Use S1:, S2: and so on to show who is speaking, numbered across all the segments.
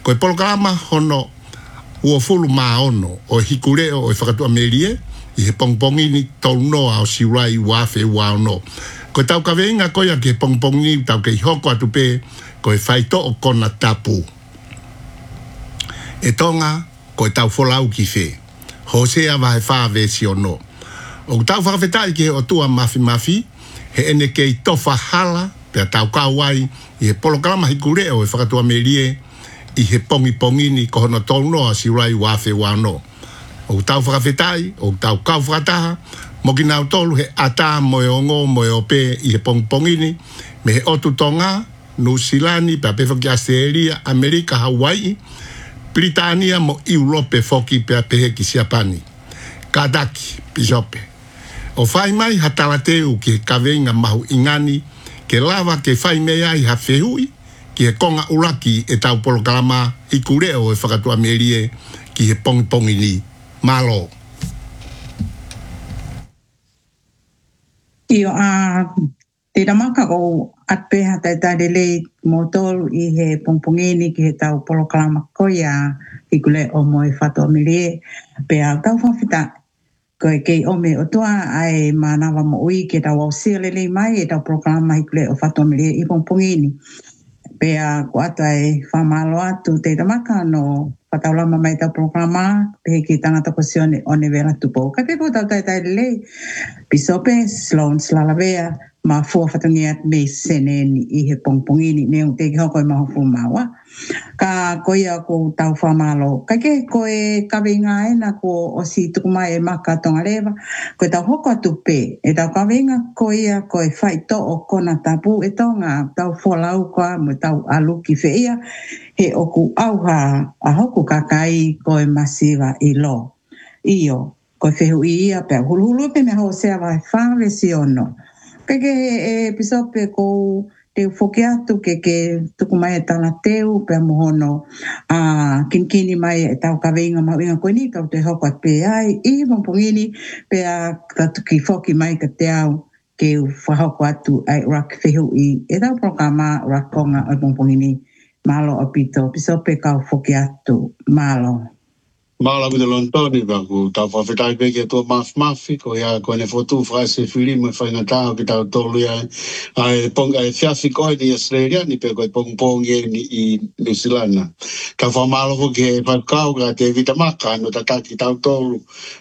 S1: Koe polkalama hono ua fulu maono o hikureo o whakatua melie I he pongpongi ni tau noa o siurai wafe wao. Ko tau ka venga koia ke pongpongi tau ke hoko atu pe ko e whaito o kona tapu. E tonga ko e tau folau ki fe. Hosea wa he whawe si ono. O tau whakawhetai ke o tua mafi he ene ke I tofa hala pe tau kawai I he polokalama hikureo e whakatua melie I he pongi ni ko hono tau noa siurai wafe wao. O tau whakawhetai, o tau kau whakataha, mo ki nau tolu he ata moe ongo moe ope I he pongpongini, me he otu tonga, Nusilani, pe ape whaki Australia, Amerika, Hawaii, Britania mo Europe whoki pe ape he ki Siapani. Kadaki, pisope. O whai mai hatalateu ki he kawenga mahu ingani, ke lava ke whai mea I ha whehui, ki he konga uraki e tau polokalama I kureo e whakatua merie ki he pongpongini. Malo.
S2: Io te ramaka o atpeha tai lei motolu I he pongpongini ki he tau polokalama koia I kule o moe whatoa mirie pe a tau whawhita koe kei ome o toa ai manawa mo ui ke tau au lelei mai e tau polokalama I kule o whatoa mirie I pongpongini pe a ko atu ai whamalo atu te ramaka no Pataulama mai tau programa pe ki tangata kosione one vera tupo. Ka te po tau tai lei pisope Sloan Slalavea ma fua fatungiat me seneni I he pongpongini ne te ki hoko I maho fumawa. Ka koia ko tau whamalo. Ka ke koe kawenga e na ko o si tukumai e maka tonga lewa. Koe tau hoko atu pe. E tau kawenga koia koe whaito o kona tapu e tonga tau wholau koa mo tau aluki feia. He oku auha a hoku kakai koe masiva I lo. Io, koe whehu ia pe hulu pe me ho sea vai whawe si ono. Keke e pisope ko te whoke atu ke tuku mai e tala teu pe mohono kinkini mai e tau kawenga mawinga koe ni kau te hoko at pe ai I mompongini pe a tatuki whoki mai ka te au ke whahoko atu ai rak whehu I e tau programa rakonga o mompongini. Malo apito, pisope kau whoki atu, malo.
S3: Mala with the Lontoni, Baku, Tapa Fitaki, to Mafi, Koya, Kone Fotu, Frase, Filim, Fanata, without Tolia, I Pong, I Fiafico, the Australia, Nipeco, Pong Pong, in New Zealand. Tafa Malo, Pakau, David Amaka, no Tataki Tautol,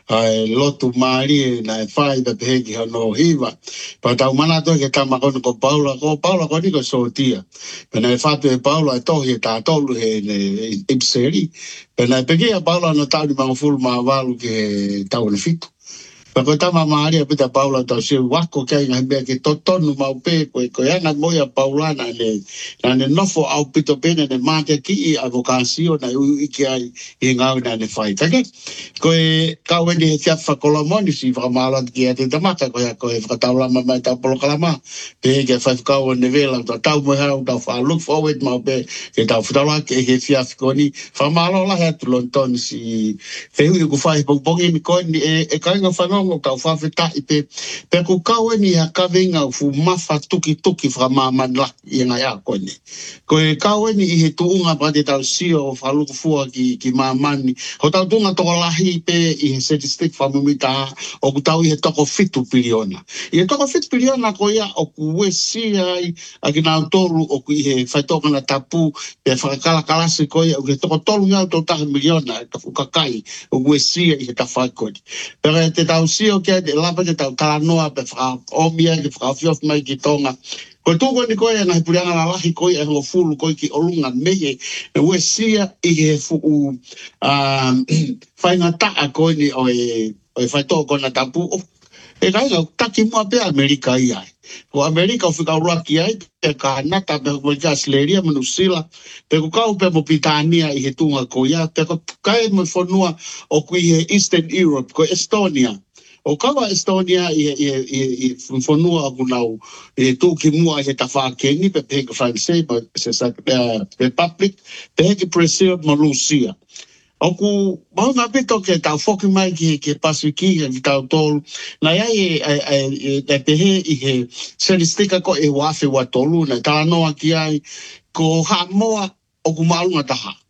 S3: I lot to Mari, and I find that Hegi no Hiva. But I Manato, Tamako, Paula, Conico, so dear. When I fought with Paula, I told you that I told her in Ipseri. Pena peguei a Paula no tau ni mangofulu maavalu ke tau na fitu. Pako tama maaria pita Paula tau se wako kai ngā mea ke totonu maupe koe ana moia Paulana ne nofo au pito pene ne mātia ki I avokasio na uiki ai I ngau na ne whai. Take, koe kauweni he tia whakolomoni si whakamālat ki a te tamata koe whakataulama mai tau polokalama pe ke whaifukau ne vela tau mohau tau wha look forward maupe ke tau whutaula ke he tia whakoni whamalola he atu lontoni si whehui ku whai pongpongi ni koe ni e kainga whanongo kau whawhetai pe ku kau ni ha kawenga fu mafa tuki whamaman la I ngai a koe ni. Koe kau ni I he tuunga pati tau sio o whaluku fua ki mamani. Ho tau tunga toko lahi pe I he statistic whamumita o ku tau I he toko 5 piliona. I he toko 5 piliona ko ia o ku wesi ai a ki nau toru o ku I he whaitoka na tapu pe whakakala kalasi ko ia o ke toko tolu ngau tau taha miliona e tafu kakai o ku wesi I he tawhai koe. Pero te tau sio kia te lapa te tau kalanoa pe whakaomia ki whakawhiof mai ki tonga. Koe tūko ni koe ngā hipurianga na lahi koe e hongo fulu koe ki olunga mehe e ue sia I he fuku whaingataa koe ni o e whaitoa koe na tapu. E kai ngau taki mua pe Amerika I ai. Ko Amerika o whika uraki ai pe ka nata pe ko ka Australia manu sila pe ko kau pe mo Pitania I he tunga ko ia pe ko kai mo fonua o ku I he Eastern Europe ko Estonia. O kawa Estonia I fonua ku nau e tuki mua I he tawhakengi pe pe Francais pe se Republic pe he Brazil mo Lucia. Oku maunga pito ke tau whoki mai ke pasiki ki tau tolu. Nai ai e pehe I he selistika ko e wafe wa tolu. Nai tala noa ki ai ko ha moa oku maunga taha.